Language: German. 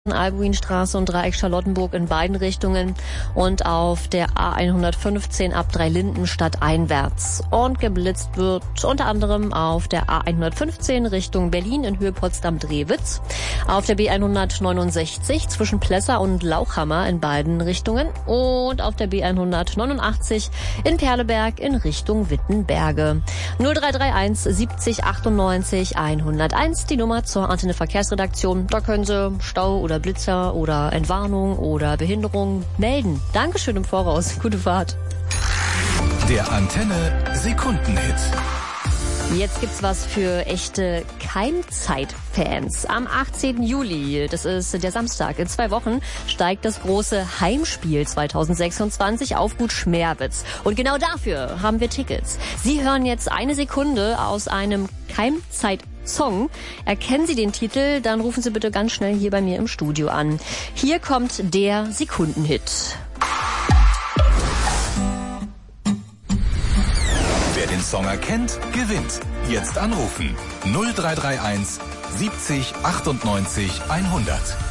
Albuinstraße und Dreieck Charlottenburg in beiden Richtungen und auf der A115 ab Dreilindenstadt einwärts. Und geblitzt wird unter anderem auf der A115 Richtung Berlin in Höhe Potsdam-Drewitz, auf der B169 zwischen Plessa und Lauchhammer in beiden Richtungen und auf der B189 in Perleberg in Richtung Wittenberge. 0331 70 98 101, die Nummer zur Antenne Verkehrsredaktion. Da können Sie Stau oder Blitzer oder Entwarnung oder Behinderung melden. Dankeschön im Voraus. Gute Fahrt. Der Antenne Sekundenhit. Jetzt gibt's was für echte Keimzeit-Fans. Am 18. Juli, das ist der Samstag, in 2 Wochen, steigt das große Heimspiel 2026 auf Gut Schmerwitz. Und genau dafür haben wir Tickets. Sie hören jetzt eine Sekunde aus einem Keimzeit-Song. Erkennen Sie den Titel, dann rufen Sie bitte ganz schnell hier bei mir im Studio an. Hier kommt der Sekundenhit. Wer den Song erkennt, gewinnt. Jetzt anrufen. 0331 70 98 100.